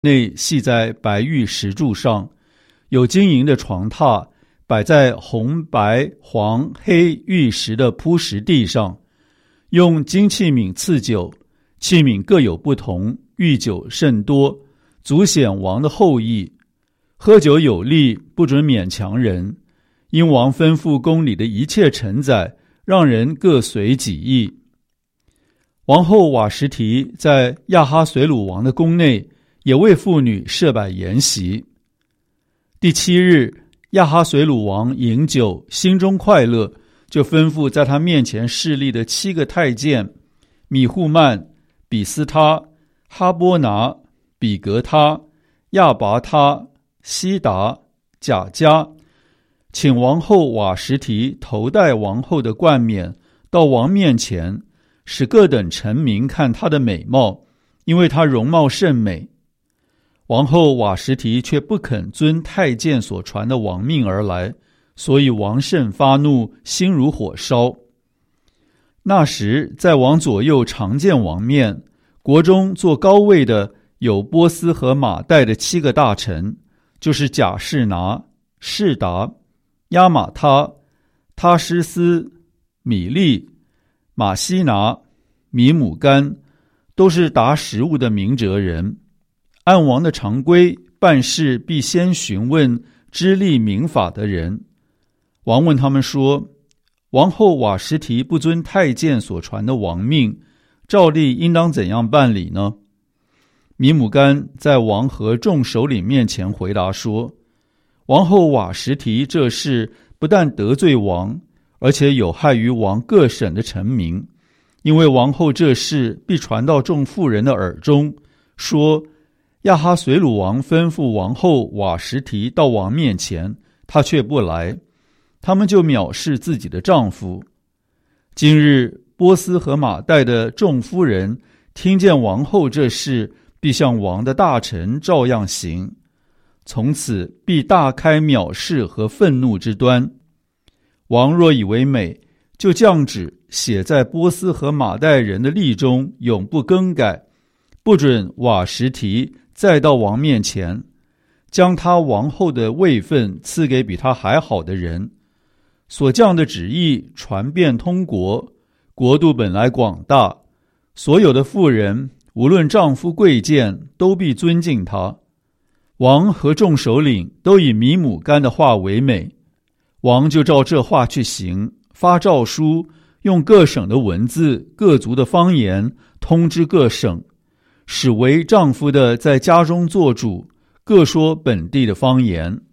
内系在白玉石柱上，有金银的床榻摆在红白黄黑玉石的铺石地上，用金器皿赐酒，器皿各有不同，御酒甚多，足显王的厚意。喝酒有例，不准勉强人，因王吩咐宫里的一切臣宰，让人各随己意。王后瓦什提在亚哈随鲁王的宫内也为妇女设摆筵席。第7日，亚哈随鲁王饮酒，心中快乐，就吩咐在他面前侍立的7个太监米户曼、比斯他、哈波拿、比格他、亚拔他、西达、贾加，请王后瓦什提头戴王后的冠冕到王面前，使各等臣民看她的美貌，因为她容貌甚美。王后瓦什提却不肯遵太监所传的王命而来，所以王甚发怒，心如火烧。那时在王左右常见王面，国中坐高位的有波斯和马代的7个大臣，就是贾士拿、士达、亚玛他、他施斯、米利、马西拿、米姆干，都是达食物的明哲人。按王的常规，办事必先询问知例明法的人。王问他们说，王后瓦什提不遵太监所传的王命，照例应当怎样办理呢？米姆干在王和众首领面前回答说，王后瓦什提这事不但得罪王，而且有害于王各省的臣民，因为王后这事必传到众妇人的耳中，说亚哈随鲁王吩咐王后瓦什提到王面前，她却不来，他们就藐视自己的丈夫。今日波斯和马代的众夫人听见王后这事，必向王的大臣照样行，从此必大开藐视和愤怒之端。王若以为美，就降旨写在波斯和马代人的例中，永不更改，不准瓦什提再到王面前，将他王后的位分赐给比他还好的人。所降的旨意传遍通国，国度本来广大，所有的妇人无论丈夫贵贱，都必尊敬他。王和众首领都以米姆干的话为美，王就照这话去行，发诏书，用各省的文字、各族的方言通知各省，使为丈夫的在家中做主，各说本地的方言。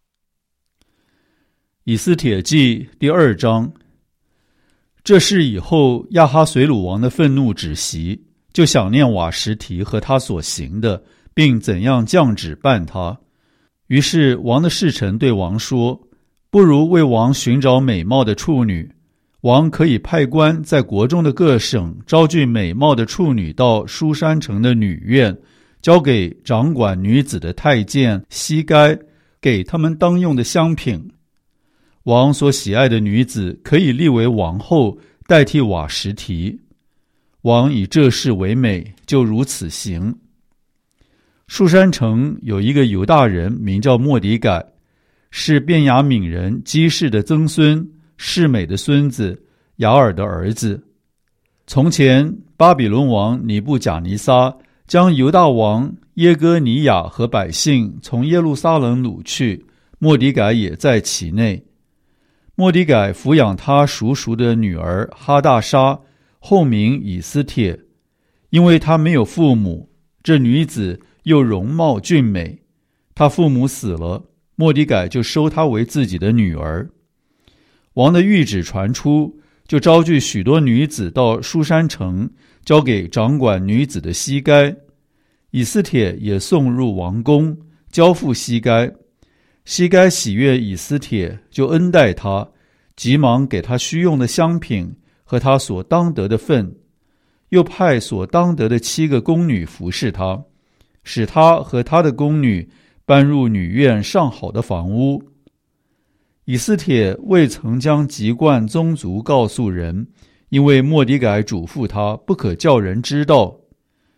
以斯帖记第2章。这事以后，亚哈随鲁王的愤怒止息，就想念瓦什提和他所行的，并怎样降旨办他。于是王的侍臣对王说，不如为王寻找美貌的处女，王可以派官在国中的各省招聚美貌的处女到书珊城的女院，交给掌管女子的太监西该，给他们当用的香品。王所喜爱的女子可以立为王后，代替瓦什提。王以这事为美，就如此行。书珊城有一个犹大人，名叫末底改，是便雅悯人基士的曾孙，示美的孙子，雅尔的儿子。从前巴比伦王尼布甲尼撒将犹大王耶哥尼雅和百姓从耶路撒冷掳去，末底改也在其内。末底改抚养他叔叔的女儿哈大沙，后名以斯帖，因为她没有父母，这女子又容貌俊美，她父母死了，末底改就收她为自己的女儿。王的谕旨传出，就招聚许多女子到书珊城，交给掌管女子的西该。以斯帖也送入王宫，交付西该。西该喜悦以斯帖，就恩待他，急忙给他需用的香品和他所当得的份，又派所当得的7个宫女服侍他，使他和他的宫女搬入女院上好的房屋。以斯帖未曾将籍贯宗族告诉人，因为末底改嘱咐他不可叫人知道。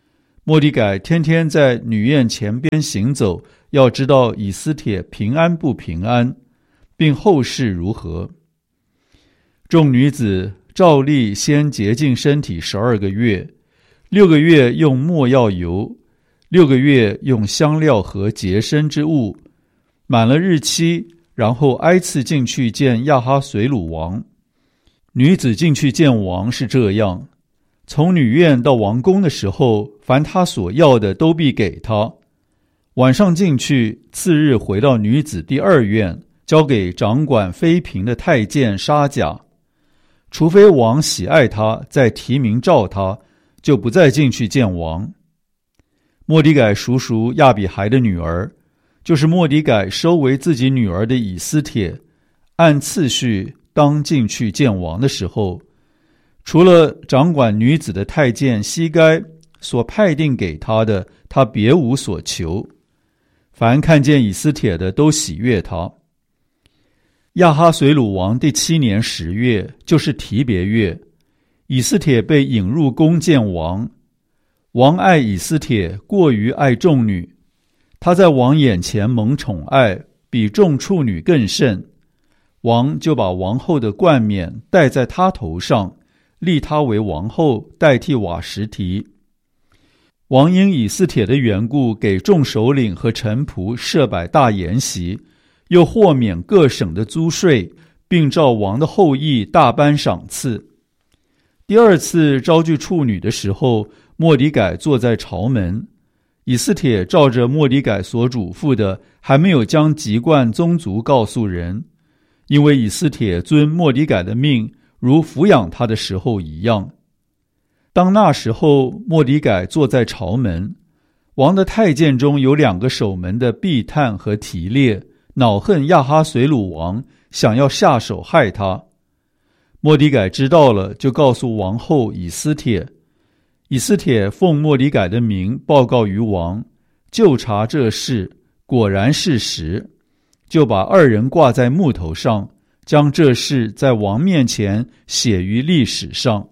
末底改天天在女院前边行走，要知道以斯帖平安不平安，并后事如何。众女子照例先洁净身体12个月，6个月用没药油，6个月用香料和洁身之物，满了日期，然后挨次进去见亚哈随鲁王。女子进去见王是这样：从女院到王宫的时候，凡他所要的都必给他。晚上进去，次日回到女子第2院，交给掌管妃嫔的太监沙甲。除非王喜爱他，再提名召他，就不再进去见王。末底改叔叔亚比孩的女儿，就是末底改收为自己女儿的以斯帖，按次序当进去见王的时候，除了掌管女子的太监西该所派定给他的，他别无所求。凡看见以斯帖的都喜悦他。亚哈随鲁王第7年10月，就是提别月，以斯帖被引入宫见王。王爱以斯帖过于爱众女，他在王眼前蒙宠爱，比众处女更甚。王就把王后的冠冕戴在他头上，立他为王后，代替瓦实提。王因以斯帖的缘故，给众首领和臣仆设摆大筵席，又豁免各省的租税，并照王的后裔大颁赏赐。第2次招聚处女的时候，末底改坐在朝门。以斯帖照着末底改所嘱咐的，还没有将籍贯宗族告诉人，因为以斯帖遵末底改的命，如抚养他的时候一样。当那时候，末底改坐在朝门，王的太监中有2个守门的毕探和提列，恼恨亚哈随鲁王，想要下手害他。末底改知道了，就告诉王后以斯帖。以斯帖奉末底改的名报告于王，就查这事，果然是实，就把2人挂在木头上，将这事在王面前写于历史上。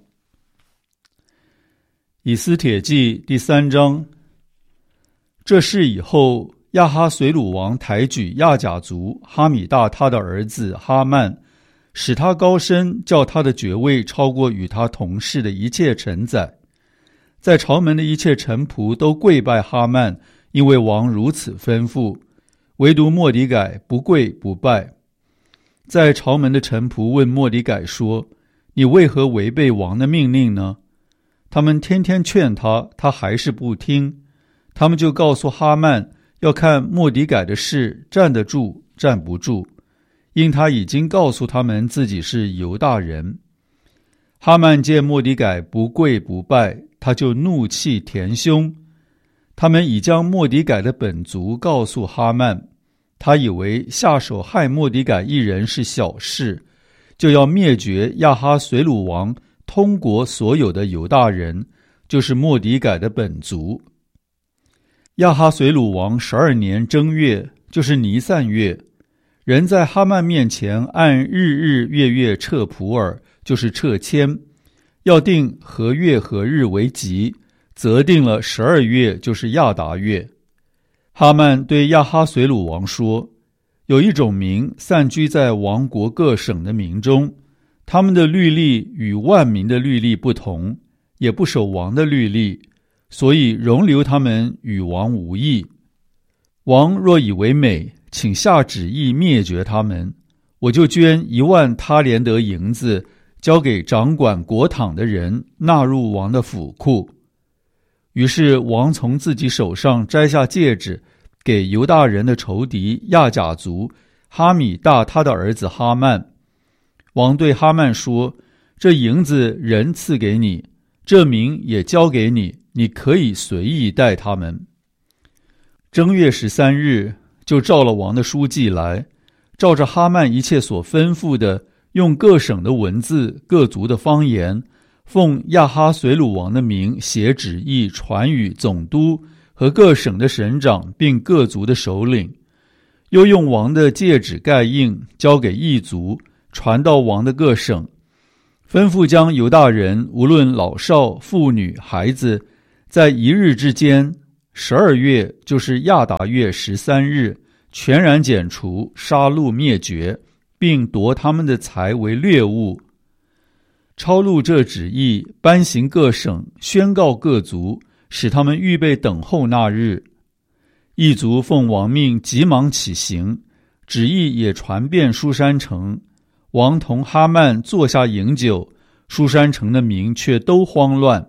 以斯帖记第3章。这事以后，亚哈随鲁王抬举亚甲族哈米大他的儿子哈曼，使他高升，叫他的爵位超过与他同事的一切臣宰。在朝门的一切臣仆都跪拜哈曼，因为王如此吩咐，唯独末底改不跪不拜。在朝门的臣仆问末底改说：你为何违背王的命令呢？他们天天劝他，他还是不听。他们就告诉哈曼，要看末底改的事站得住站不住，因他已经告诉他们自己是犹大人。哈曼见末底改不跪不拜，他就怒气填胸。他们已将末底改的本族告诉哈曼，他以为下手害末底改一人是小事，就要灭绝亚哈随鲁王通国所有的犹大人，就是末底改的本族。亚哈随鲁王12年正月，就是尼散月，人在哈曼面前按日日月月撤普尔，就是撤迁，要定何月何日为吉，则定了12月，就是亚达月。哈曼对亚哈随鲁王说：有一种民散居在王国各省的民中，他们的律例与万民的律例不同，也不守王的律例，所以容留他们与王无异。王若以为美，请下旨意灭绝他们，我就捐1万他连得银子，交给掌管国帑的人，纳入王的府库。于是王从自己手上摘下戒指，给犹大人的仇敌亚甲族哈米大他的儿子哈曼。王对哈曼说：这银子人赐给你，这民也交给你，你可以随意待他们。正月13日，就召了王的书记来，照着哈曼一切所吩咐的，用各省的文字、各族的方言，奉亚哈随鲁王的名写旨意传与总督和各省的省长，并各族的首领，又用王的戒指盖印，交给异族，传到王的各省，吩咐将犹大人无论老少妇女孩子， 在一日之间，12月就是亚达月13日，全然剪除，杀戮灭绝，并夺他们的财为掠物。抄录这旨意，颁行各省，宣告各族，使他们预备等候那日。一族奉王命，急忙起行，旨意也传遍书珊城。王同哈曼坐下饮酒，书珊城的民却都慌乱。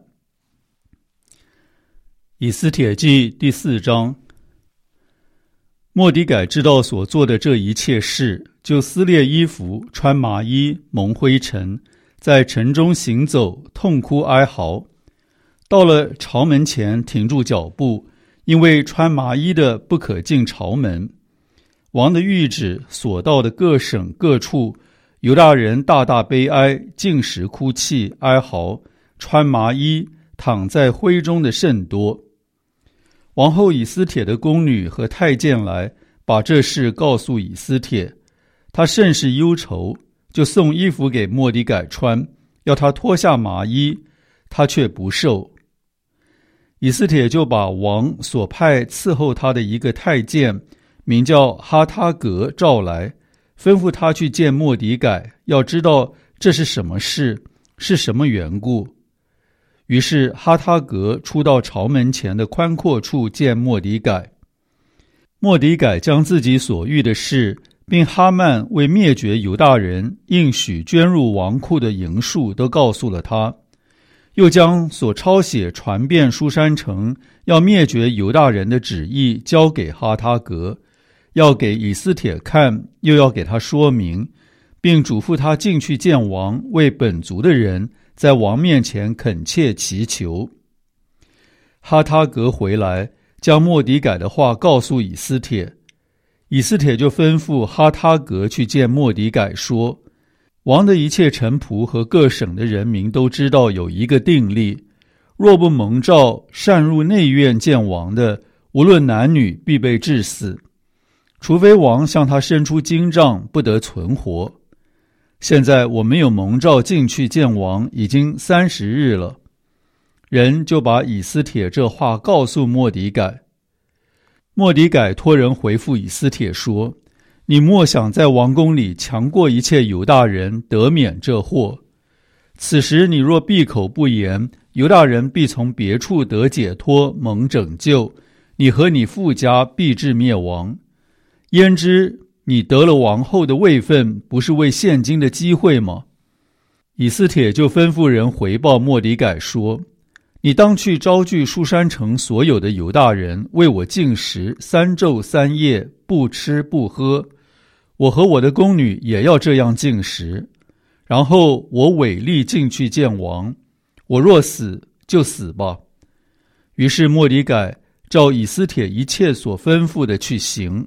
以斯帖记第4章。末底改知道所做的这一切事，就撕裂衣服，穿麻衣，蒙灰尘，在城中行走，痛哭哀嚎。到了朝门前，停住脚步，因为穿麻衣的不可进朝门。王的谕旨所到的各省各处，犹大人大大悲哀，进食哭泣哀嚎，穿麻衣，躺在灰中的甚多。王后以斯帖的宫女和太监来，把这事告诉以斯帖，他甚是忧愁，就送衣服给末底改穿，要他脱下麻衣，他却不受。以斯帖就把王所派伺候他的一个太监，名叫哈他革，召来，吩咐他去见末底改，要知道这是什么事，是什么缘故。于是哈他革出到朝门前的宽阔处见末底改。末底改将自己所遇的事，并哈曼为灭绝犹大人应许捐入王库的银数都告诉了他，又将所抄写传遍书珊城要灭绝犹大人的旨意交给哈他革，要给以斯帖看，又要给他说明，并嘱咐他进去见王，为本族的人在王面前恳切祈求。哈他革回来，将末底改的话告诉以斯帖。以斯帖就吩咐哈他革去见末底改，说，王的一切臣仆和各省的人民都知道有一个定例，若不蒙召擅入内院见王的，无论男女，必被治死，除非王向他伸出金杖，不得存活。现在我没有蒙召进去见王，已经30日了。人就把以斯帖这话告诉末底改。末底改托人回复以斯帖说，你莫想在王宫里强过一切犹大人，得免这祸。此时你若闭口不言，犹大人必从别处得解脱，蒙拯救，你和你父家必至灭亡。焉知你得了王后的位分，不是为现今的机会吗？以斯帖就吩咐人回报末底改说，你当去招聚书珊城所有的犹大人，为我禁食3昼3夜，不吃不喝。我和我的宫女也要这样禁食。然后我违例进去见王，我若死就死吧。于是末底改照以斯帖一切所吩咐的去行。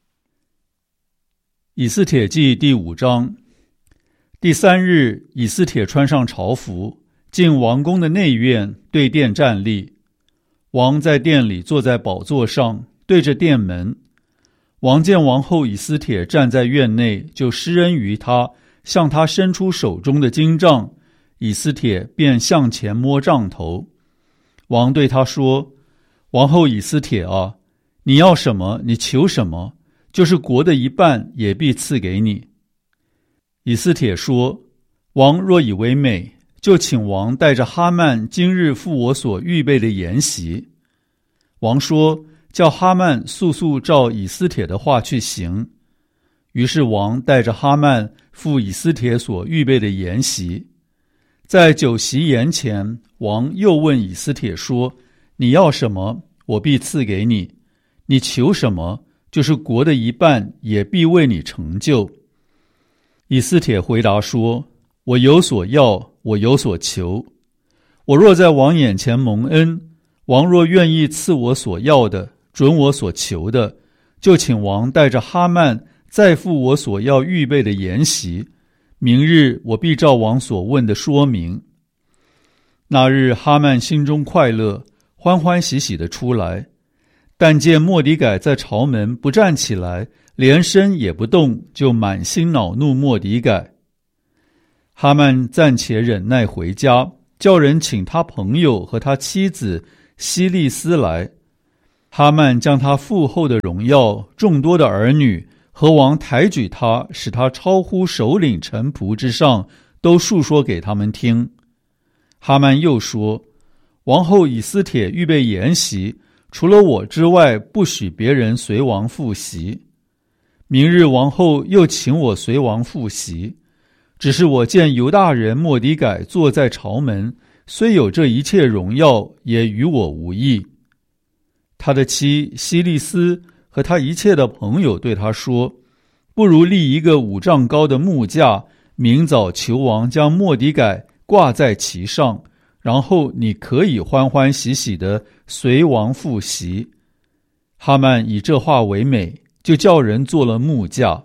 以斯帖记第5章。第3日，以斯帖穿上朝服，进王宫的内院，对殿站立。王在殿里坐在宝座上，对着殿门。王见王后以斯帖站在院内，就施恩于他，向他伸出手中的金杖，以斯帖便向前摸杖头。王对他说，王后以斯帖啊，你要什么，你求什么，就是国的一半也必赐给你。以斯帖说，王若以为美，就请王带着哈曼今日赴我所预备的筵席。王说，叫哈曼速速照以斯帖的话去行。于是王带着哈曼赴以斯帖所预备的筵席。在酒席筵前，王又问以斯帖说，你要什么，我必赐给你，你求什么，就是国的一半也必为你成就。以斯帖回答说，我有所要，我有所求。我若在王眼前蒙恩，王若愿意赐我所要的，准我所求的，就请王带着哈曼再赴我所要预备的筵席，明日我必照王所问的说明。那日哈曼心中快乐，欢欢喜喜地出来，但见末底改在朝门不站起来，连身也不动，就满心恼怒末底改。哈曼暂且忍耐回家，叫人请他朋友和他妻子希利斯来。哈曼将他父后的荣耀、众多的儿女和王抬举他，使他超乎首领臣仆之上，都述说给他们听。哈曼又说，王后以斯帖预备筵席，除了我之外，不许别人随王赴席。明日王后又请我随王赴席，只是我见犹大人末底改坐在朝门，虽有这一切荣耀，也与我无益。他的妻希利斯和他一切的朋友对他说，不如立一个5丈高的木架，明早求王将末底改挂在其上，然后你可以欢欢喜喜地随王赴席。哈曼以这话为美，就叫人做了木架。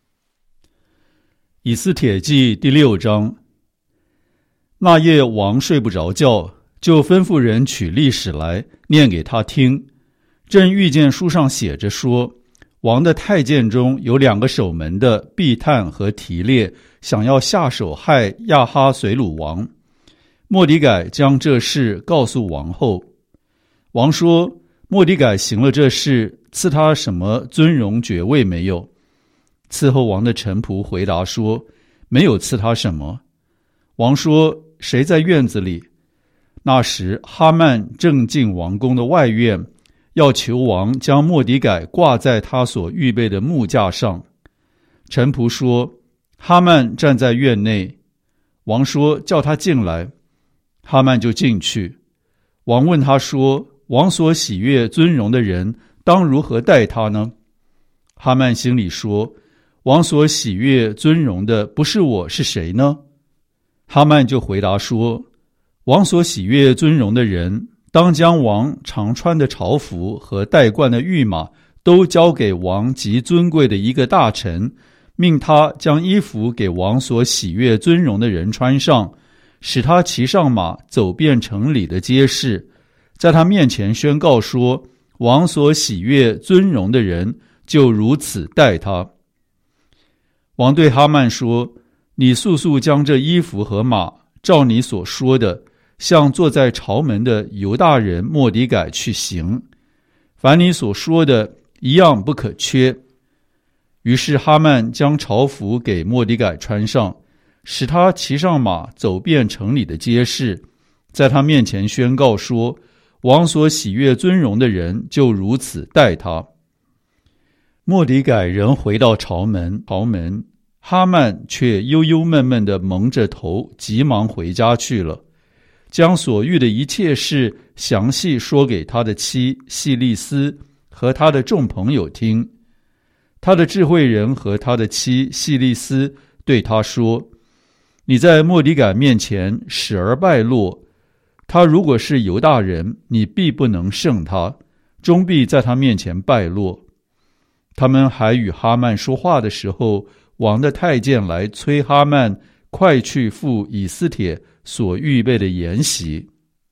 以斯帖记第6章。那夜王睡不着觉，就吩咐人取历史来念给他听。正遇见书上写着说，王的太监中有2个守门的，毕探和提列，想要下手害亚哈随鲁王。末底改将这事告诉王后。王说，末底改行了这事，赐他什么尊荣爵位没有？伺候王的臣仆回答说，没有赐他什么。王说，谁在院子里？那时哈曼正进王宫的外院，要求王将末底改挂在他所预备的木架上。臣仆说，哈曼站在院内。王说，叫他进来。哈曼就进去。王问他说，王所喜悦尊荣的人当如何待他呢？哈曼心里说，王所喜悦尊荣的不是我，是谁呢？哈曼就回答说，王所喜悦尊荣的人，当将王常穿的朝服和戴冠的御马都交给王极尊贵的一个大臣，命他将衣服给王所喜悦尊荣的人穿上，使他骑上马，走遍城里的街市，在他面前宣告说，王所喜悦尊荣的人就如此待他。王对哈曼说，你速速将这衣服和马，照你所说的，向坐在朝门的犹大人末底改去行，凡你所说的一样不可缺。于是哈曼将朝服给末底改穿上，使他骑上马，走遍城里的街市，在他面前宣告说，王所喜悦尊荣的人就如此待他。末底改人回到朝门，哈曼却忧忧闷闷地蒙着头，急忙回家去了，将所遇的一切事详细说给他的妻希利斯和他的众朋友听。他的智慧人和他的妻希利斯对他说，你在末底改面前使而败落，他如果是犹大人，你必不能胜他，终必在他面前败落。他们还与哈曼说话的时候，王的太监来催哈曼快去赴以斯帖所预备的筵席。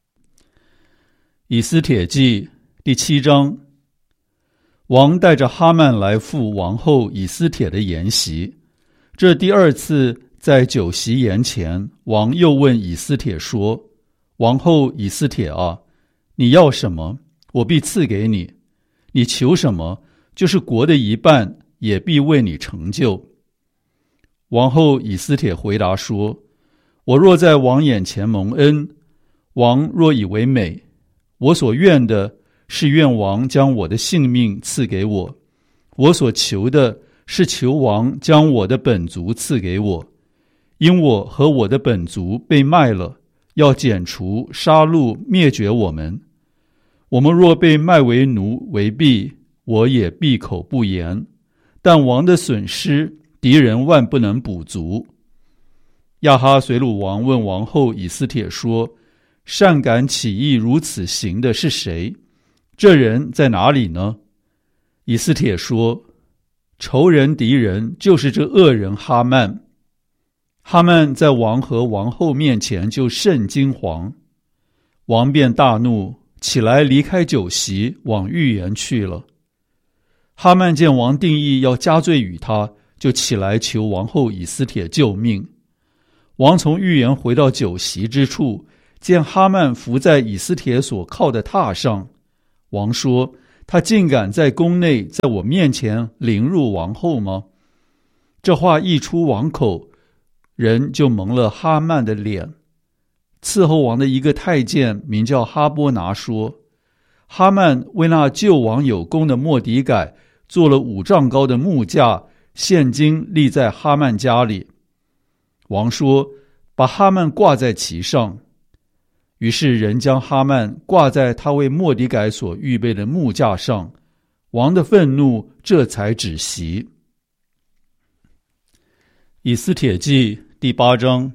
以斯帖记第7章。王带着哈曼来赴王后以斯帖的筵席。这第2次在酒席筵前，王又问以斯帖说，王后以斯帖啊，你要什么，我必赐给你；你求什么，就是国的一半，也必为你成就。王后以斯帖回答说，我若在王眼前蒙恩，王若以为美，我所愿的是愿王将我的性命赐给我，我所求的是求王将我的本族赐给我，因我和我的本族被卖了，要剪除杀戮灭绝我们。我们若被卖为奴为婢，我也闭口不言，但王的损失敌人万不能补足。亚哈随鲁王问王后以斯帖说，善敢起意如此行的是谁？这人在哪里呢？以斯帖说，仇人敌人就是这恶人哈曼。哈曼在王和王后面前就甚惊惶。王便大怒，起来离开酒席，往御园去了。哈曼见王定意要加罪于他，就起来求王后以斯帖救命。王从御园回到酒席之处， 见哈曼伏在以斯帖所靠的榻上。王说：他竟敢在宫内在我面前凌辱王后吗？这话一出王口，人就蒙了哈曼的脸。伺候王的一个太监名叫哈波拿说：哈曼为那救王有功的末底改做了5丈高的木架，现今立在哈曼家里。王说：把哈曼挂在其上。于是人将哈曼挂在他为末底改所预备的木架上，王的愤怒这才止息。以斯帖记第8章。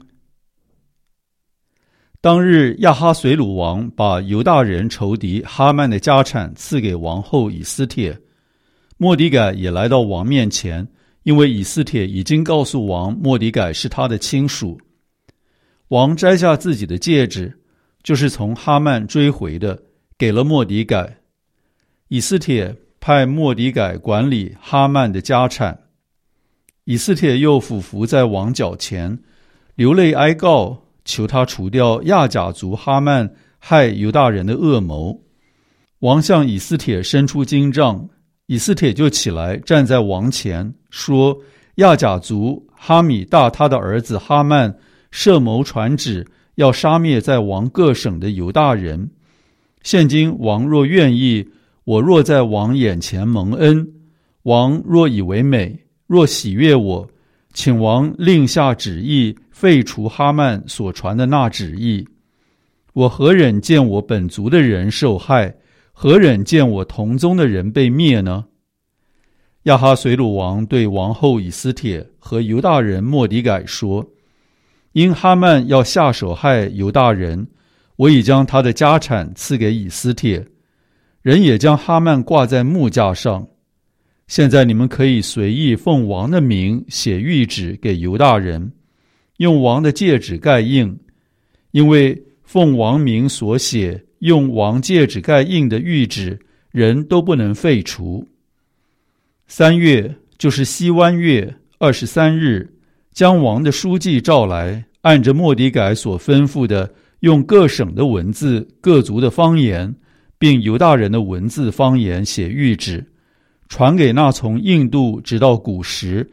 当日亚哈随鲁王把犹大人仇敌哈曼的家产赐给王后以斯帖，末底改也来到王面前，因为以斯帖已经告诉王末底改是他的亲属。王摘下自己的戒指，就是从哈曼追回的，给了末底改。以斯帖派末底改管理哈曼的家产。以斯帖又俯伏在王脚前，流泪哀告，求他除掉亚甲族哈曼害犹大人的恶谋。王向以斯帖伸出金杖，以斯帖就起来站在王前，说：亚甲族哈米大他的儿子哈曼设谋传旨，要杀灭在王各省的犹大人。现今王若愿意，我若在王眼前蒙恩，王若以为美，若喜悦我，请王令下旨意，废除哈曼所传的那旨意。我何忍见我本族的人受害，何忍见我同宗的人被灭呢？亚哈随鲁王对王后以斯帖和犹大人末底改说：因哈曼要下手害犹大人，我已将他的家产赐给以斯帖，人也将哈曼挂在木架上。现在你们可以随意奉王的名写谕旨给犹大人，用王的戒指盖印，因为奉王名所写用王戒指盖印的谕旨，人都不能废除。3月，就是西湾月23日，将王的书记召来，按着末底改所吩咐的，用各省的文字、各族的方言，并犹大人的文字方言写谕旨，传给那从印度直到古时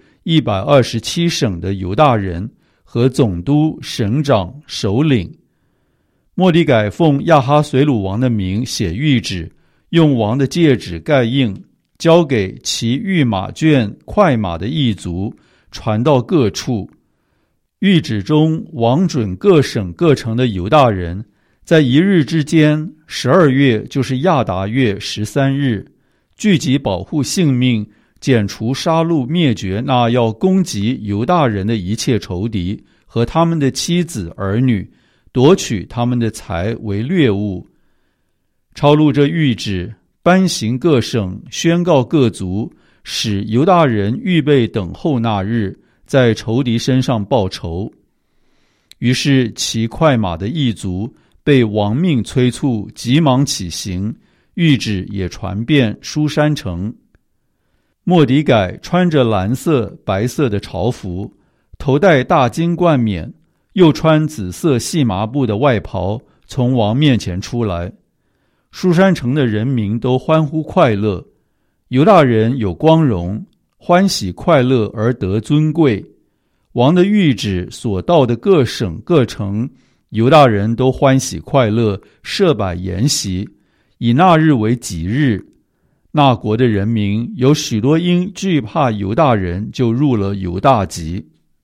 127省的犹大人和总督、省长、首领。末底改奉亚哈随鲁王的名写谕旨，用王的戒指盖印，交给骑御马圈、快马的异族，传到各处。谕旨中，王准各省各城的犹大人，在一日之间，12月，就是亚达月13日，聚集保护性命，剪除杀戮灭绝那要攻击犹大人的一切仇敌和他们的妻子儿女，夺取他们的财为掠物。抄录这谕旨，颁行各省，宣告各族，使犹大人预备等候那日，在仇敌身上报仇。于是骑快马的异族被王命催促，急忙起行，谕旨也传遍书珊城。末底改穿着蓝色、白色的朝服，头戴大金冠冕，又穿紫色细麻布的外袍，从王面前出来。书珊城的人民都欢呼快乐，犹大人有光荣，欢喜快乐而得尊贵。王的谕旨所到的各省各城，犹大人都欢喜快乐，设摆筵席，以那日为吉日。那国的人民有许多因惧怕犹大人，就入了犹大籍。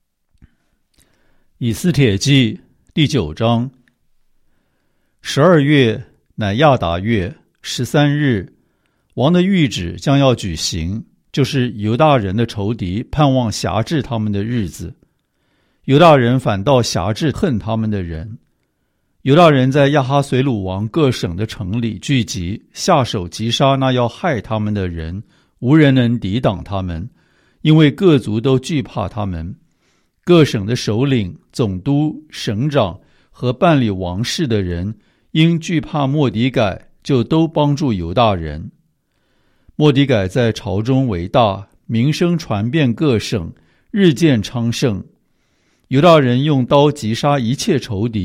以斯帖记第9章。12月，乃亚达月13日，王的谕旨将要举行，就是犹大人的仇敌盼望辖制他们的日子。犹大人反倒辖制恨他们的人。犹大人在亚哈随鲁王各省的城里聚集，下手击杀那要害他们的人，无人能抵挡他们，因为各族都惧怕他们。各省的首领、总督、省长和办理王事的人，因惧怕末底改，就都帮助犹大人。末底改在朝中为大，名声传遍各省，日渐昌盛。犹大人用刀击杀一切仇敌，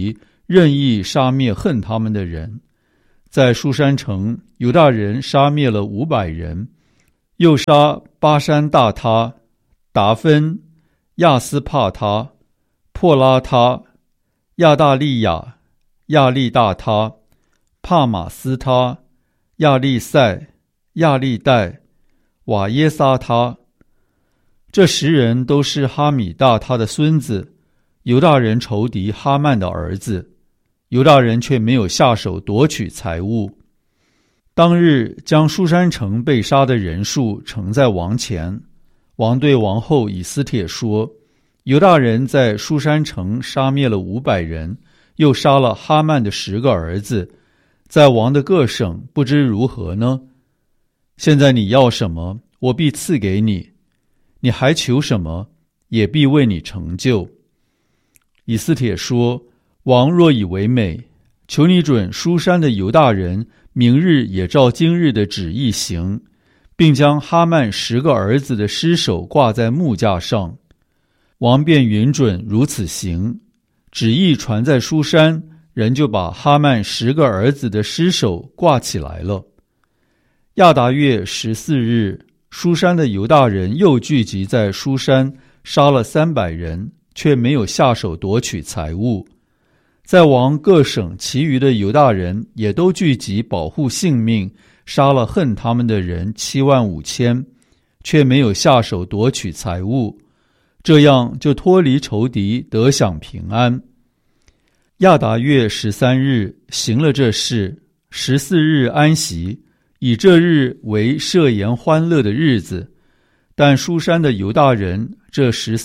任意杀灭恨他们的人。在书珊城，犹大人杀灭了500人，又杀巴山大他、达芬、亚斯帕他、珀拉他、亚大利亚、亚利大他、帕马斯他、亚利塞、亚利代、瓦耶撒他。这10人都是哈米大他的孙子，犹大人仇敌哈曼的儿子。犹大人却没有下手夺取财物。当日将书珊城被杀的人数呈在王前，王对王后以斯帖说，犹大人在书珊城杀灭了500人，又杀了哈曼的10个儿子，在王的各省不知如何呢？现在你要什么，我必赐给你，你还求什么，也必为你成就。以斯帖说，王若以为美，求你准书珊的犹大人明日也照今日的旨意行，并将哈曼10个儿子的尸首挂在木架上。王便允准如此行，旨意传在书珊，人就把哈曼10个儿子的尸首挂起来了。亚达月14日，书珊的犹大人又聚集在书珊，杀了300人，却没有下手夺取财物。在王各省其余的犹大人也都聚集保护性命，杀了恨他们的人75000，却没有下手夺取财物，这样就脱离仇敌，得享平安。亚达月13日行了这事，14日安息，以这日为设筵欢乐的日子。但书珊的犹大人这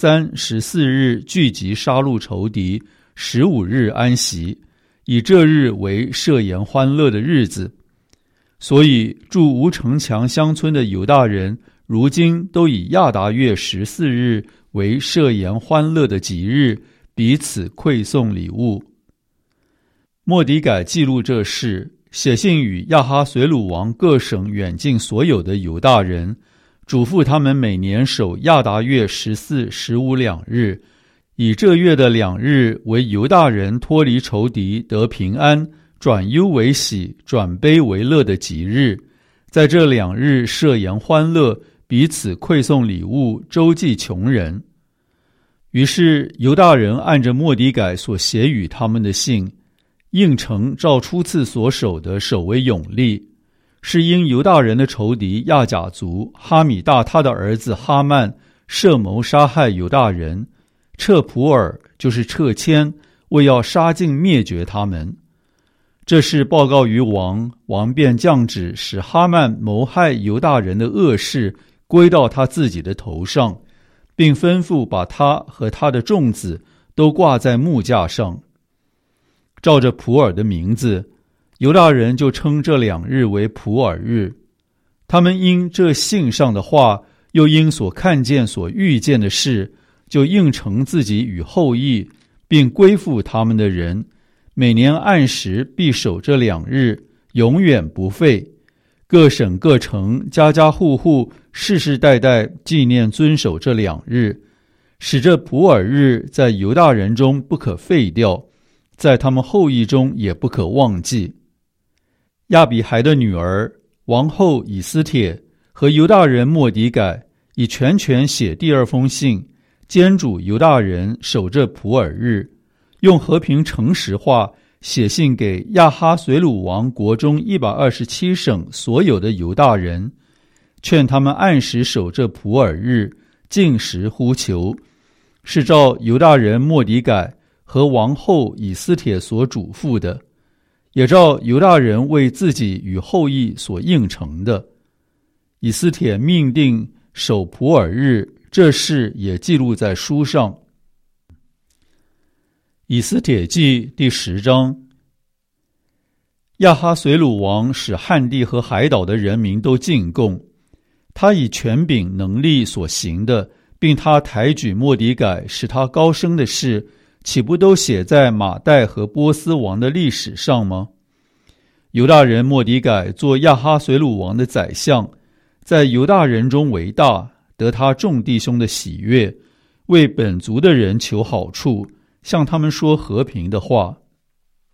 13、14日聚集杀戮仇敌，15日安息，以这日为设筵欢乐的日子。所以住无城墙乡村的犹大人，如今都以亚达月14日为设筵欢乐的吉日，彼此馈送礼物。末底改记录这事，写信与亚哈随鲁王各省远近所有的犹大人，嘱咐他们每年守亚达月14、15两日，以这月的2日为犹大人脱离仇敌，得平安，转忧为喜，转悲为乐的吉日。在这2日设筵欢乐，彼此馈送礼物，周济穷人。于是犹大人按着末底改所写与他们的信，应承照初次所守的守为永立，是因犹大人的仇敌亚甲族哈米大他的儿子哈曼设谋杀害犹大人，撤普尔就是撤迁，为要杀尽灭绝他们。这事报告于王，王便降旨使哈曼谋害犹大人的恶事归到他自己的头上，并吩咐把他和他的众子都挂在木架上。照着普尔的名字，犹大人就称这2日为普尔日。他们因这信上的话，又因所看见所遇见的事，就应承自己与后裔，并归附他们的人，每年按时必守这2日，永远不废。各省各城家家户户世世代代纪念遵守这2日，使这普尔日在犹大人中不可废掉，在他们后裔中也不可忘记。亚比孩的女儿王后以斯帖和犹大人末底改以全权写第2封信，监主犹大人守这普尔日，用和平诚实话写信给亚哈随鲁王国中127省所有的犹大人，劝他们按时守这普尔日，禁食呼求，是照犹大人末底改和王后以斯帖所嘱咐的，也照犹大人为自己与后裔所应承的。以斯帖命定守普尔日，这事也记录在书上。以斯帖记第10章。亚哈随鲁王使汉地和海岛的人民都进贡，他以权柄能力所行的，并他抬举末底改使他高升的事，岂不都写在马代和波斯王的历史上吗？犹大人末底改做亚哈随鲁王的宰相，在犹大人中为大，得他众弟兄的喜悦，为本族的人求好处，向他们说和平的话。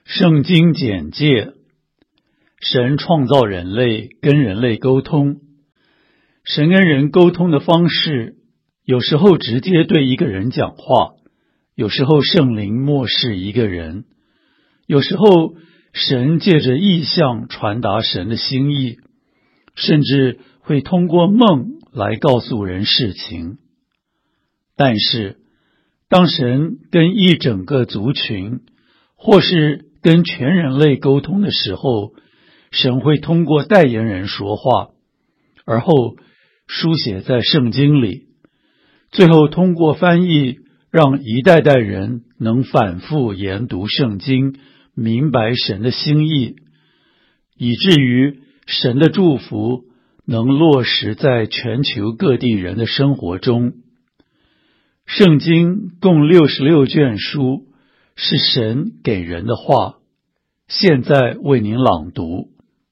圣经简介：神创造人类，跟人类沟通。神跟人沟通的方式，有时候直接对一个人讲话，有时候圣灵默示一个人，有时候神借着异象传达神的心意，甚至会通过梦来告诉人事情。但是当神跟一整个族群或是跟全人类沟通的时候，神会通过代言人说话，而后书写在圣经里，最后通过翻译让一代代人能反复研读圣经，明白神的心意，以至于神的祝福能落实在全球各地人的生活中。圣经共66卷书，是神给人的话，现在为您朗读。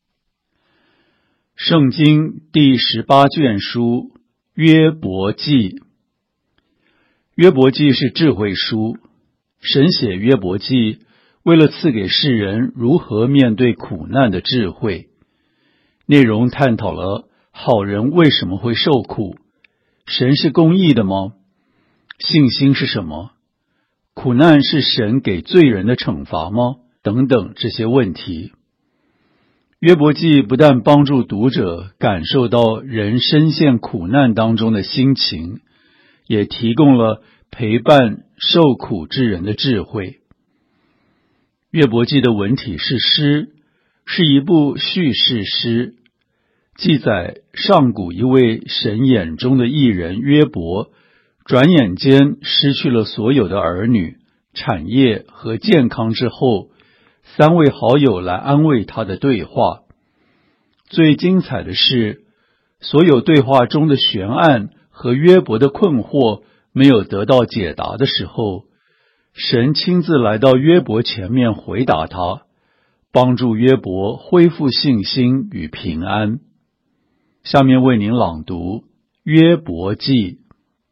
圣经第18卷书，约伯记。约伯记是智慧书，神写约伯记，为了赐给世人如何面对苦难的智慧。内容探讨了好人为什么会受苦，神是公义的吗？信心是什么？苦难是神给罪人的惩罚吗？等等这些问题。约伯记不但帮助读者感受到人深陷苦难当中的心情，也提供了陪伴受苦之人的智慧。约伯记的文体是诗，是一部叙事诗，记载上古一位神眼中的义人约伯，转眼间失去了所有的儿女、产业和健康之后，三位好友来安慰他的对话。最精彩的是，所有对话中的悬案和约伯的困惑没有得到解答的时候，神亲自来到约伯前面回答他，帮助约伯恢复信心与平安。下面为您朗读约伯记。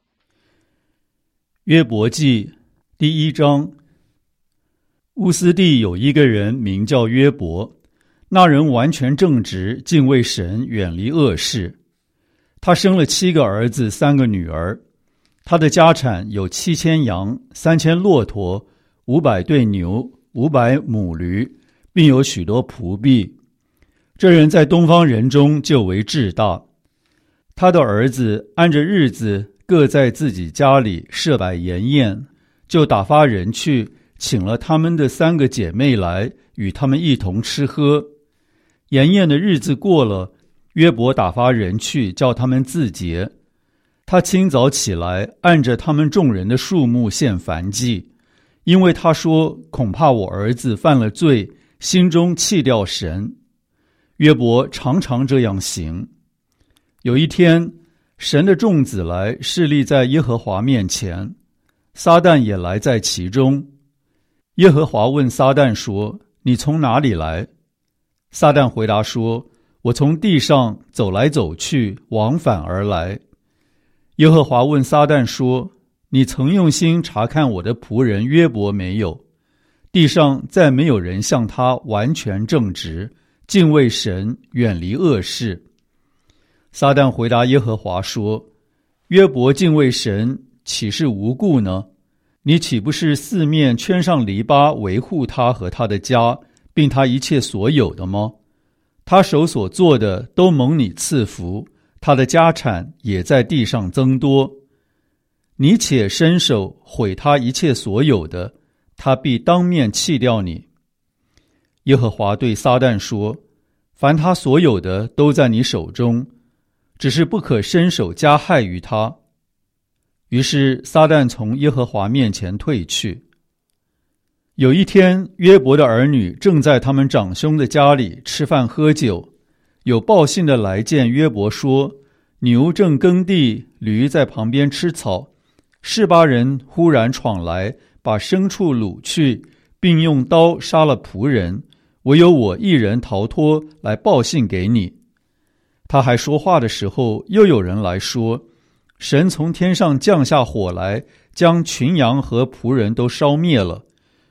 约伯记第1章。乌斯地有一个人名叫约伯，那人完全正直，敬畏神，远离恶事。他生了7个儿子，3个女儿。他的家产有7000羊，3000骆驼，500对牛，500母驴，并有许多仆婢。这人在东方人中就为至大。他的儿子按着日子各在自己家里设摆筵宴，就打发人去请了他们的3个姐妹来，与他们一同吃喝。筵宴的日子过了，约伯打发人去叫他们自洁。他清早起来，按着他们众人的数目献燔祭，因为他说，恐怕我儿子犯了罪，心中弃掉神。约伯常常这样行。有一天，神的众子来侍立在耶和华面前，撒旦也来在其中。耶和华问撒旦说，你从哪里来？撒旦回答说，我从地上走来走去，往返而来。耶和华问撒旦说，你曾用心查看我的仆人约伯没有？地上再没有人像他完全正直，敬畏神，远离恶事。撒旦回答耶和华说，约伯敬畏神，岂是无故呢？你岂不是四面圈上篱笆，维护他和他的家，并他一切所有的吗？他手所做的都蒙你赐福，他的家产也在地上增多。你且伸手毁他一切所有的，他必当面弃掉你。耶和华对撒旦说，凡他所有的都在你手中，只是不可伸手加害于他。于是撒旦从耶和华面前退去。有一天，约伯的儿女正在他们长兄的家里吃饭喝酒，有报信的来见约伯说，牛正耕地，驴在旁边吃草，示巴人忽然闯来，把牲畜掳去，并用刀杀了仆人，唯有我一人逃脱，来报信给你。他还说话的时候，又有人来说，神从天上降下火来，将群羊和仆人都烧灭了，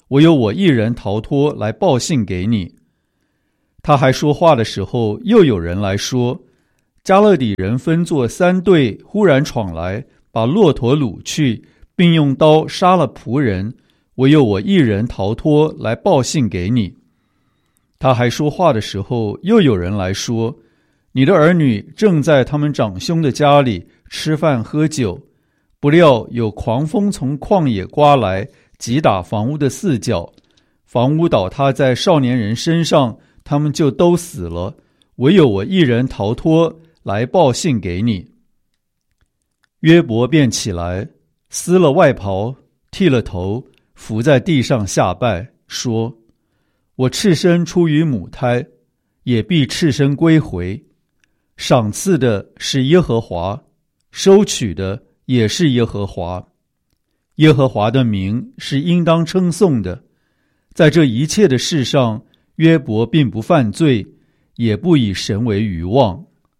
唯有我一人逃脱，来报信给你。”他还说话的时候，又有人来说：“加勒底人分作3队，忽然闯来，把骆驼掳去，并用刀杀了仆人，唯有我一人逃脱，来报信给你。”他还说话的时候，又有人来说：“你的儿女正在他们长兄的家里吃饭喝酒，不料有狂风从旷野刮来，击打房屋的4角，房屋倒塌在少年人身上，他们就都死了，唯有我一人逃脱，来报信给你。”约伯便起来，撕了外袍，剃了头，伏在地上下拜，说：“我赤身出于母胎，也必赤身归回。赏赐的是耶和华，收取的也是耶和华。耶和华的名是应当称颂的。在这一切的事上，约伯并不犯罪，也不以神为愚妄。”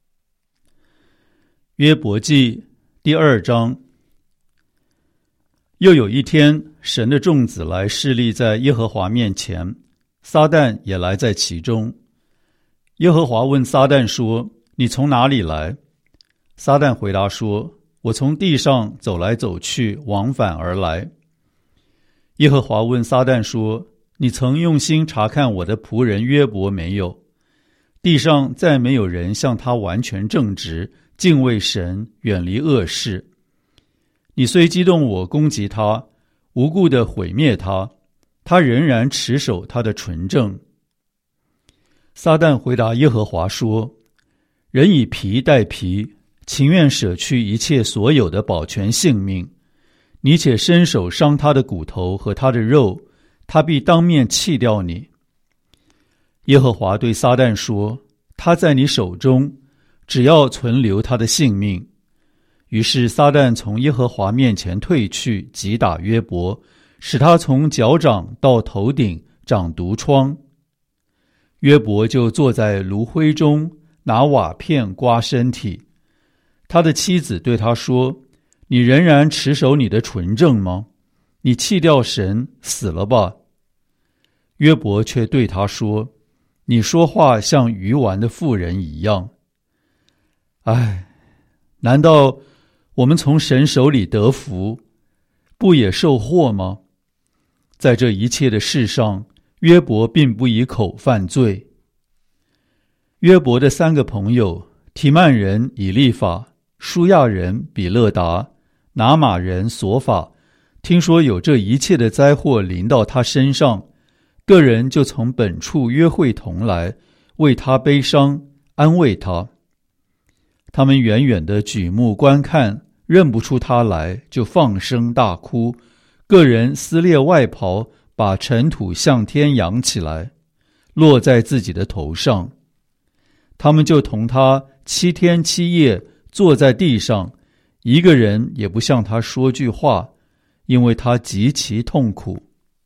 约伯记第2章。又有一天，神的众子来侍立在耶和华面前，撒旦也来在其中。耶和华问撒旦说：“你从哪里来？”撒旦回答说：“我从地上走来走去，往返而来。”耶和华问撒旦说：“你曾用心查看我的仆人约伯没有？地上再没有人像他完全正直，敬畏神，远离恶事。你虽激动我攻击他，无故地毁灭他，他仍然持守他的纯正。”撒旦回答耶和华说：“人以皮代皮，情愿舍去一切所有的保全性命。你且伸手伤他的骨头和他的肉，他必当面弃掉你。”耶和华对撒旦说：“他在你手中，只要存留他的性命。”于是撒旦从耶和华面前退去，击打约伯，使他从脚掌到头顶长毒疮。约伯就坐在炉灰中，拿瓦片刮身体。他的妻子对他说：“你仍然持守你的纯正吗？你弃掉神，死了吧。”约伯却对他说：“你说话像愚顽的妇人一样。”唉，难道我们从神手里得福，不也受祸吗？在这一切的事上，约伯并不以口犯罪。约伯的3个朋友，提曼人以利法、舒亚人比勒达、拿玛人索法，听说有这一切的灾祸临到他身上，个人就从本处约会同来，为他悲伤，安慰他。他们远远地举目观看，认不出他来，就放声大哭，个人撕裂外袍，把尘土向天扬起来，落在自己的头上。他们就同他7天7夜坐在地上，一个人也不向他说句话，因为他极其痛苦。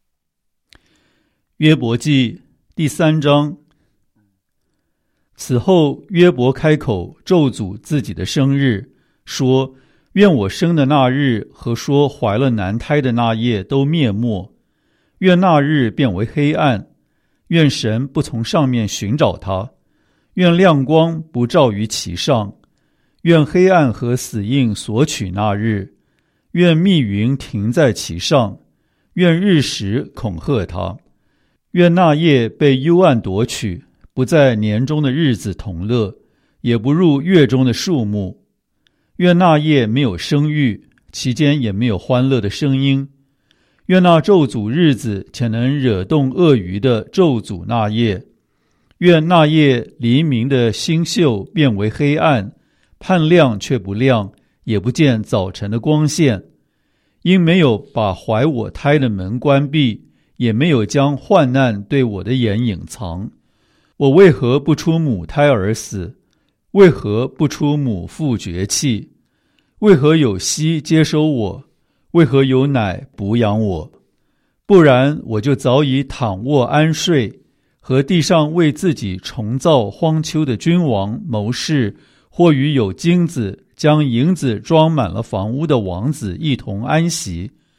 约伯记第3章。此后约伯开口咒诅自己的生日，说：“愿我生的那日和说怀了男胎的那夜都灭没，愿那日变为黑暗，愿神不从上面寻找他，愿亮光不照于其上，愿黑暗和死印索取那日，愿密云停在其上，愿日食恐吓他，愿那夜被幽暗夺取，不在年中的日子同乐，也不入月中的数目。愿那夜没有生育，其间也没有欢乐的声音。愿那咒诅日子且能惹动鳄鱼的咒诅那夜。愿那夜黎明的星宿变为黑暗，盼亮却不亮，也不见早晨的光线。因没有把怀我胎的门关闭，也没有将患难对我的眼隐藏。我为何不出母胎而死？为何不出母腹绝气？为何有息接收我？为何有奶哺养我？不然我就早已躺卧安睡，和地上为自己重造荒丘的君王谋士，或与有金子将银子装满了房屋的王子一同安息，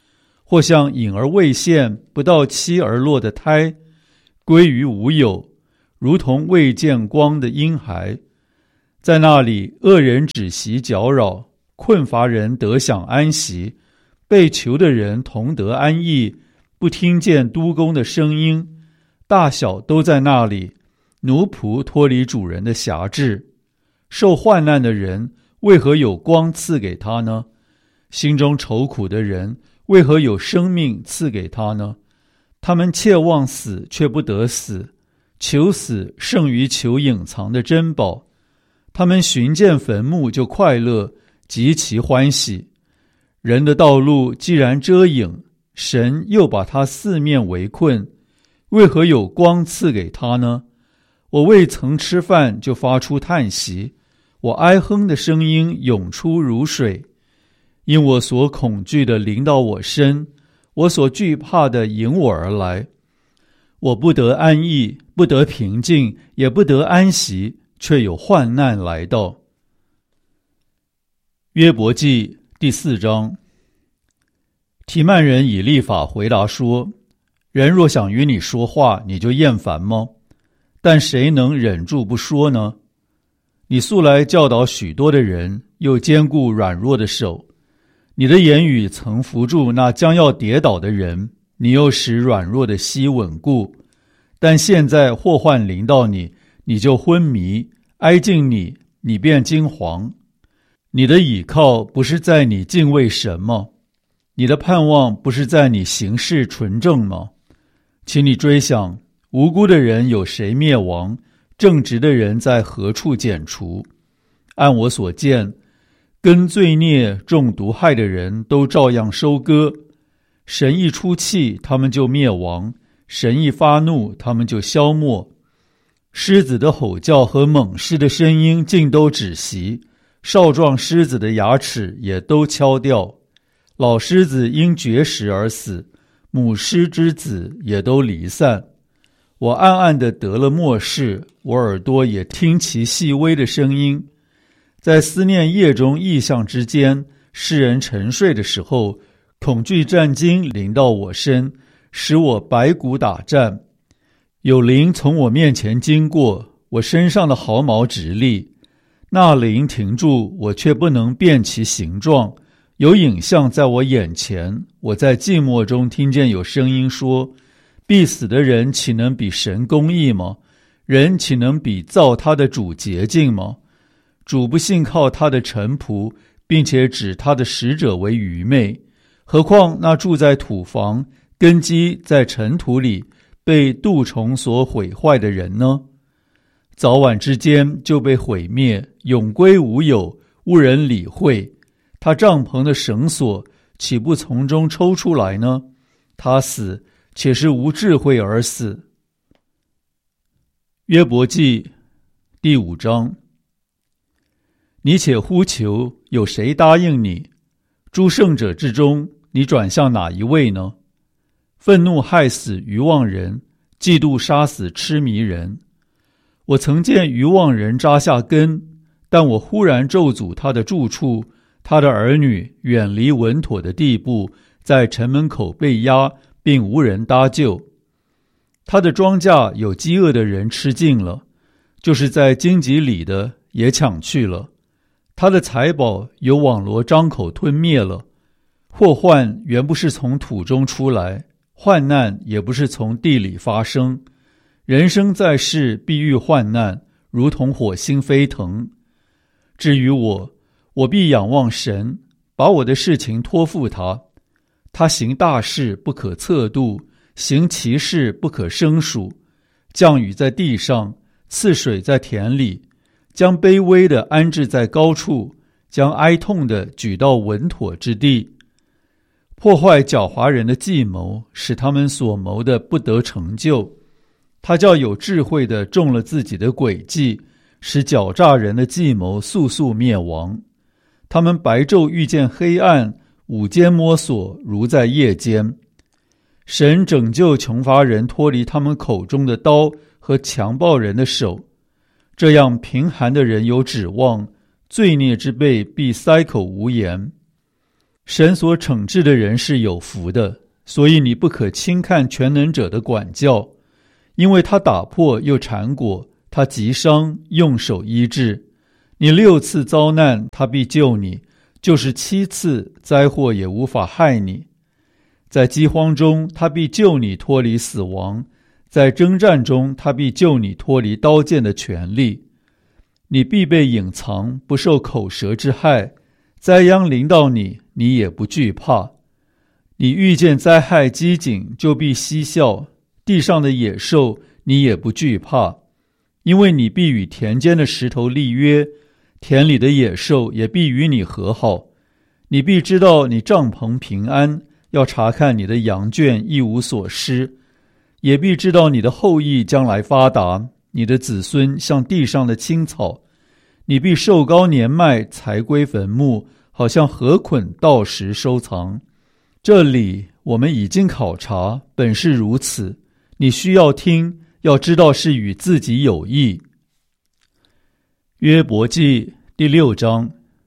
或像隐而未现、不到期而落的胎，归于无有，如同未见光的婴孩。在那里，恶人止息搅扰，困乏人得享安息，被囚的人同得安逸，不听见督工的声音，大小都在那里。奴仆脱离主人的辖制，受患难的人为何有光赐给他呢？心中愁苦的人为何有生命赐给他呢？他们切望死，却不得死，求死胜于求隐藏的珍宝。他们寻见坟墓就快乐，极其欢喜。人的道路既然遮影，神又把他四面围困，为何有光赐给他呢？我未曾吃饭就发出叹息，我哀哼的声音涌出如水，因我所恐惧的临到我身，我所惧怕的迎我而来。我不得安逸，不得平静，也不得安息，却有患难来到。约伯记第4章。提曼人以利法回答说：人若想与你说话，你就厌烦吗？但谁能忍住不说呢？你素来教导许多的人，又坚固软弱的手。你的言语曾扶住那将要跌倒的人，你又使软弱的膝稳固。但现在祸患临到你，你就昏迷；挨近你，你便惊惶。你的倚靠不是在你敬畏神吗？你的盼望不是在你行事纯正吗？请你追想，无辜的人有谁灭亡？正直的人在何处剪除？按我所见，跟罪孽中毒害的人都照样收割。神一出气，他们就灭亡；神一发怒，他们就消没。狮子的吼叫和猛狮的声音尽都止息，少壮狮子的牙齿也都敲掉。老狮子因绝食而死，母狮之子也都离散。我暗暗地得了默示，我耳朵也听其细微的声音。在思念夜中异象之间，世人沉睡的时候，恐惧战惊临到我身，使我百骨打颤。有灵从我面前经过，我身上的毫毛直立。那灵停住，我却不能辨其形状。有影像在我眼前，我在寂寞中听见有声音说：必死的人岂能比神公义吗？人岂能比造他的主洁净吗？主不信靠他的臣仆，并且指他的使者为愚昧。何况那住在土房，根基在尘土里，被蠹虫所毁坏的人呢？早晚之间就被毁灭，永归无有，无人理会。他帐篷的绳索岂不从中抽出来呢？他死，且是无智慧而死。约伯记第5章。你且呼求，有谁答应你？诸圣者之中，你转向哪一位呢？愤怒害死愚妄人，嫉妒杀死痴迷人。我曾见愚妄人扎下根，但我忽然咒诅他的住处，他的儿女远离稳妥的地步，在城门口被压，并无人搭救。他的庄稼有饥饿的人吃尽了，就是在荆棘里的也抢去了。他的财宝有网罗张口吞灭了。祸患原不是从土中出来，患难也不是从地里发生。人生在世，必遇患难，如同火星飞腾。至于我必仰望神，把我的事情托付他。他行大事不可测度，行奇事不可胜数。降雨在地上，赐水在田里，将卑微的安置在高处，将哀痛的举到稳妥之地。破坏狡猾人的计谋，使他们所谋的不得成就。他叫有智慧的中了自己的诡计，使狡诈人的计谋速速灭亡。他们白昼遇见黑暗，午间摸索如在夜间。神拯救穷乏人脱离他们口中的刀和强暴人的手，这样贫寒的人有指望，罪孽之辈必塞口无言。神所惩治的人是有福的， 所以你不可轻看全能者的管教，因为他打破又缠裹，他击伤用手医治。你6次遭难，他必救你，就是7次灾祸也无法害你。在饥荒中，他必救你脱离死亡；在征战中，他必救你脱离刀剑的权利。你必被隐藏，不受口舌之害。灾殃临到你，你也不惧怕。你遇见灾害饥馑，就必嬉笑；地上的野兽，你也不惧怕，因为你必与田间的石头立约，田里的野兽也必与你和好。你必知道你帐篷平安，要查看你的羊圈一无所失，也必知道你的后裔将来发达，你的子孙像地上的青草。你必寿高年迈，才归坟墓，好像禾捆到时收藏。这里我们已经考察，本是如此。你需要听，要知道是与自己有益。约伯记第6章。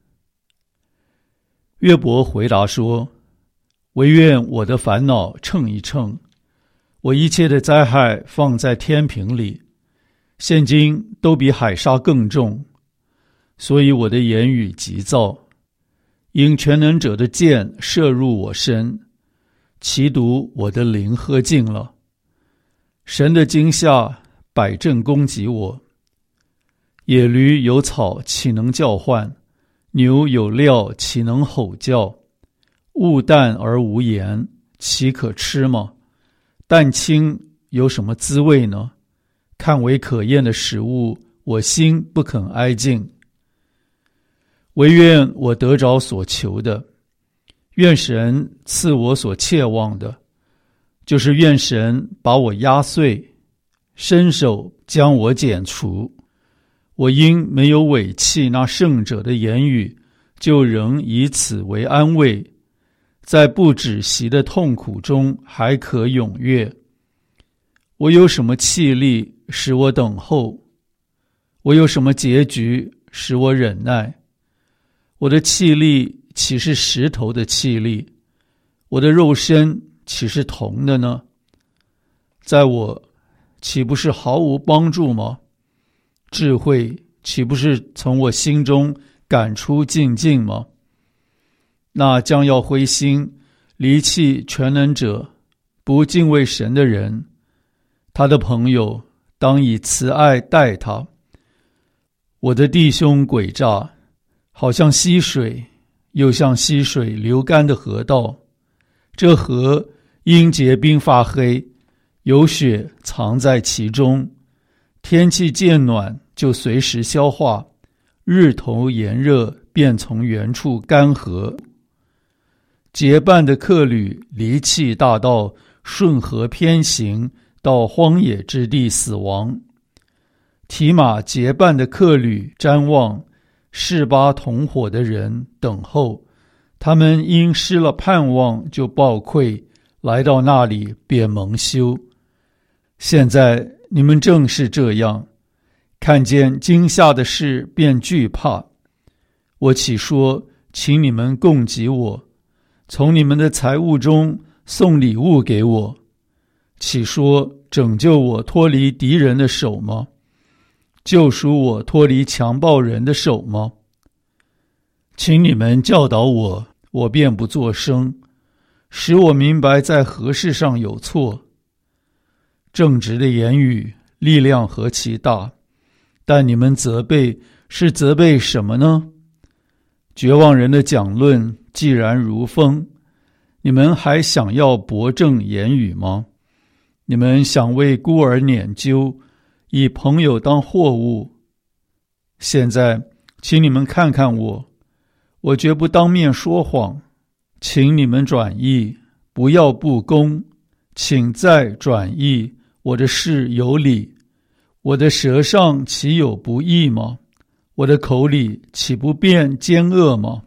约伯回答说：惟愿我的烦恼称一称，我一切的灾害放在天平里，现今都比海沙更重，所以我的言语急躁。因全能者的箭射入我身，其毒我的灵喝尽了。神的惊吓摆阵攻击我。野驴有草岂能叫唤？牛有料岂能吼叫？物淡而无盐，岂可吃吗？蛋清有什么滋味呢？看为可厌的食物，我心不肯挨近。惟愿我得着所求的，愿神赐我所切望的，就是愿神把我压碎，伸手将我剪除。我因没有违弃那圣者的言语，就仍以此为安慰，在不止息的痛苦中还可踊跃。我有什么气力使我等候？我有什么结局使我忍耐？我的气力岂是石头的气力？我的肉身岂是铜的呢？在我岂不是毫无帮助吗？智慧岂不是从我心中赶出净尽吗？那将要灰心离弃全能者，不敬畏神的人，他的朋友当以慈爱待他。我的弟兄诡诈，好像溪水，又像溪水流干的河道。这河因结冰发黑，有雪藏在其中。天气渐暖，就随时消化；日头炎热，便从原处干涸。结伴的客旅离弃大道，顺河偏行，到荒野之地死亡。提马结伴的客旅瞻望，示巴同伙的人等候，他们因失了盼望，就暴愧，来到那里便蒙羞。现在你们正是这样，看见惊吓的事便惧怕。我岂说请你们供给我，从你们的财物中送礼物给我？岂说拯救我脱离敌人的手吗？救赎我脱离强暴人的手吗？请你们教导我，我便不作声，使我明白在何事上有错。正直的言语力量何其大，但你们责备是责备什么呢？绝望人的讲论既然如风，你们还想要驳正言语吗？你们想为孤儿拈阄，以朋友当货物。现在请你们看看我绝不当面说谎，请你们转意，不要不公，请再转意，我的事有理。我的舌上岂有不义吗？我的口里岂不辩奸恶吗？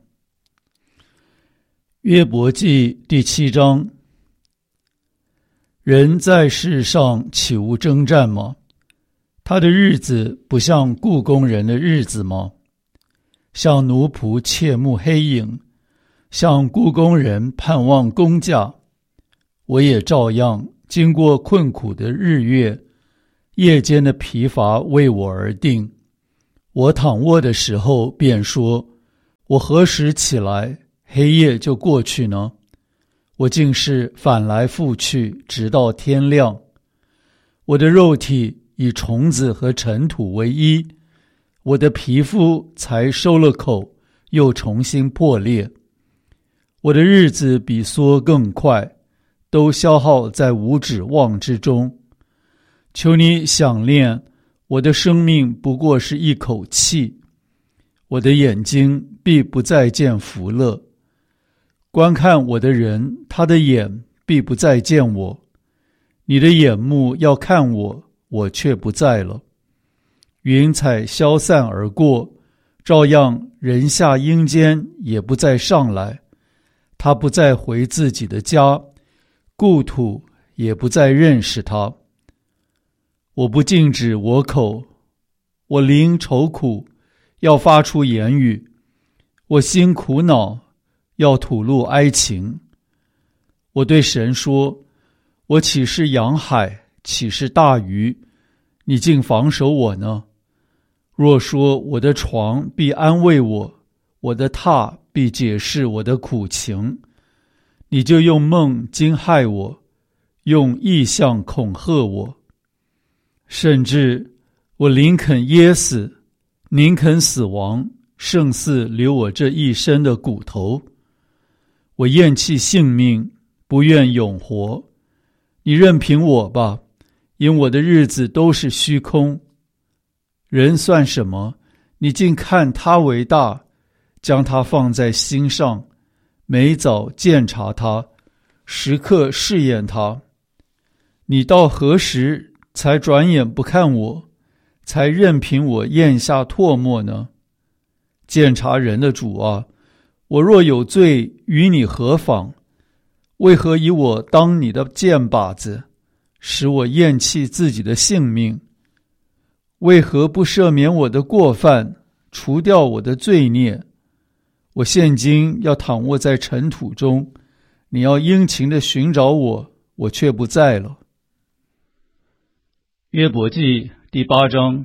约伯记第7章。人在世上岂无征战吗？他的日子不像雇工人的日子吗？像奴仆切慕黑影，像雇工人盼望工价。 我也照样经过困苦的日月，夜间的疲乏为我而定。我躺卧的时候便说，我何时起来，黑夜就过去呢？我竟是反来覆去，直到天亮。我的肉体以虫子和尘土为衣，我的皮肤才收了口，又重新破裂。我的日子比梭更快，都消耗在无指望之中。求你想念，我的生命不过是一口气，我的眼睛必不再见福乐。观看我的人，他的眼必不再见我。你的眼目要看我，我却不在了。云彩消散而过，照样人下阴间也不再上来。他不再回自己的家，故土也不再认识他。我不禁止我口，我灵愁苦，要发出言语；我心苦恼，要吐露哀情。我对神说，我岂是洋海，岂是大鱼，你竟防守我呢？若说我的床必安慰我，我的榻必解释我的苦情，你就用梦惊害我，用异象恐吓我。甚至我宁肯噎死，宁肯死亡，胜似留我这一身的骨头。我厌弃性命，不愿永活。你任凭我吧，因我的日子都是虚空。人算什么？你竟看他为大，将他放在心上，每早鉴察他，时刻试验他。你到何时才转眼不看我，才任凭我咽下唾沫呢？鉴察人的主啊，我若有罪，与你何妨？为何以我当你的箭靶子，使我厌弃自己的性命？为何不赦免我的过犯，除掉我的罪孽？我现今要躺卧在尘土中，你要殷勤地寻找我，我却不在了。约伯记第8章。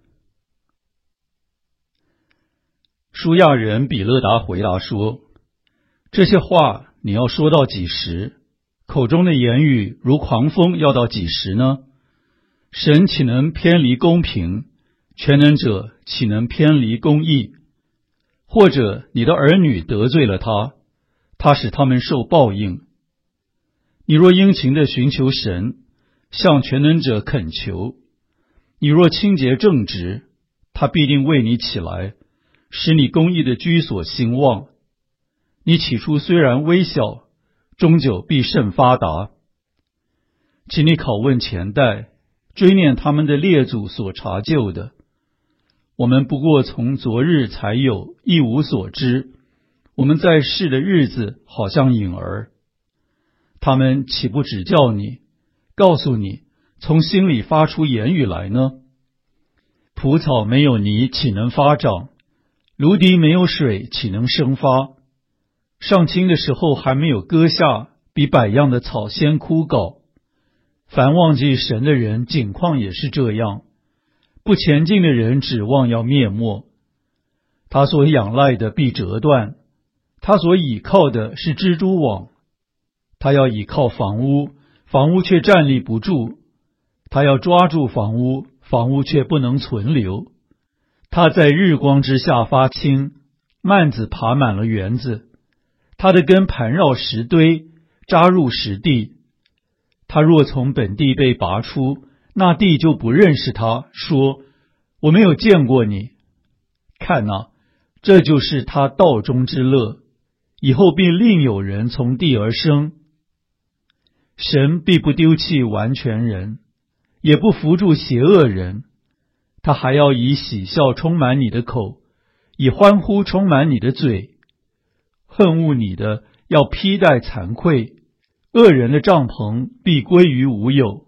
舒亚人比勒达回答说，这些话你要说到几时？口中的言语如狂风，要到几时呢？神岂能偏离公平？全能者岂能偏离公义？或者你的儿女得罪了他，他使他们受报应。你若殷勤地寻求神，向全能者恳求，你若清洁正直，他必定为你起来，使你公义的居所兴旺。你起初虽然微小，终究必甚发达。请你拷问前代，追念他们的列祖所查究的。我们不过从昨日才有，一无所知。我们在世的日子好像影儿。他们岂不指教你，告诉你，从心里发出言语来呢？蒲草没有泥，岂能发长？芦荻没有水，岂能生发？上青的时候还没有割下，比百样的草先枯槁。凡忘记神的人，景况也是这样。不前进的人指望要灭没，他所仰赖的必折断，他所倚靠的是蜘蛛网。他要倚靠房屋，房屋却站立不住；他要抓住房屋，房屋却不能存留。他在日光之下发青，蔓子爬满了园子。他的根盘绕石堆，扎入石地。他若从本地被拔出，那地就不认识他，说，我没有见过你。看哪，这就是他道中之乐，以后必另有人从地而生。神必不丢弃完全人，也不扶助邪恶人。他还要以喜笑充满你的口，以欢呼充满你的嘴。恨恶你的要披戴惭愧，恶人的帐篷必归于无有。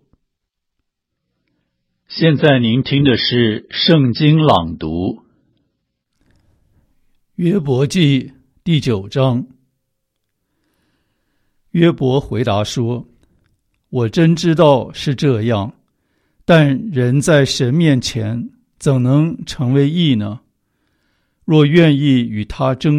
现在您听的是圣经朗读。约伯记第9章。约伯回答说， 我真知道是这样，但人在神面前怎能成为义呢？若愿意与他争